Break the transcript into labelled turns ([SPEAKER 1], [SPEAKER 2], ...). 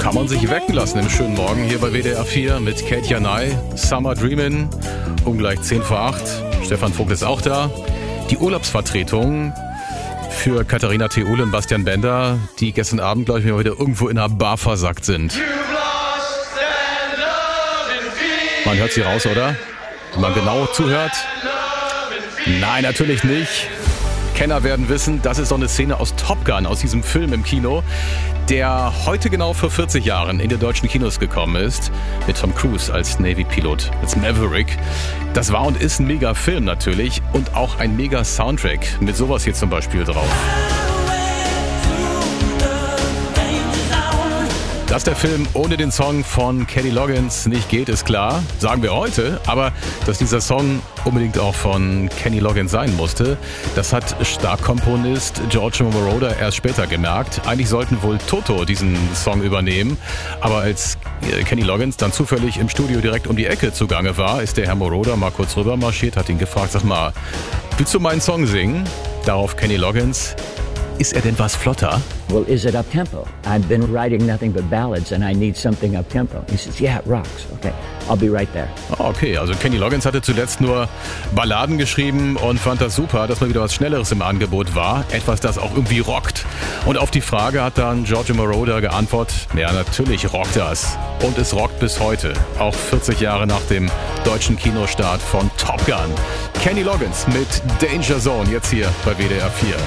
[SPEAKER 1] Kann man sich wecken lassen im schönen Morgen hier bei WDR 4 mit Kate Janay, Summer Dreamin', gleich 10 vor 8. Stefan Vogt ist auch da. Die Urlaubsvertretung für Katharina Theule und Bastian Bender, die gestern Abend, glaube ich, mal wieder irgendwo in einer Bar versackt sind. Man hört sie raus, oder? Wenn man genau zuhört. Nein, natürlich nicht. Kenner werden wissen, das ist doch eine Szene aus Top Gun, aus diesem Film im Kino, der heute genau vor 40 Jahren in die deutschen Kinos gekommen ist, mit Tom Cruise als Navy-Pilot, als Maverick. Das war und ist ein Mega-Film natürlich und auch ein Mega-Soundtrack, mit sowas hier zum Beispiel drauf. Dass der Film ohne den Song von Kenny Loggins nicht geht, ist klar, sagen wir heute. Aber dass dieser Song unbedingt auch von Kenny Loggins sein musste, das hat Starkomponist Giorgio Moroder erst später gemerkt. Eigentlich sollten wohl Toto diesen Song übernehmen. Aber als Kenny Loggins dann zufällig im Studio direkt um die Ecke zugange war, ist der Herr Moroder mal kurz rüber marschiert, hat ihn gefragt, sag mal, willst du meinen Song singen? Darauf Kenny Loggins: Ist er denn was flotter?
[SPEAKER 2] Well, is it up-tempo? I've been writing nothing but ballads and I need something up-tempo. He says, yeah, it rocks. Okay, I'll be right there.
[SPEAKER 1] Okay, also Kenny Loggins hatte zuletzt nur Balladen geschrieben und fand das super, dass mal wieder was Schnelleres im Angebot war. Etwas, das auch irgendwie rockt. Und auf die Frage hat dann Giorgio Moroder geantwortet, ja, natürlich rockt das. Und es rockt bis heute. Auch 40 Jahre nach dem deutschen Kinostart von Top Gun. Kenny Loggins mit Danger Zone, jetzt hier bei WDR 4.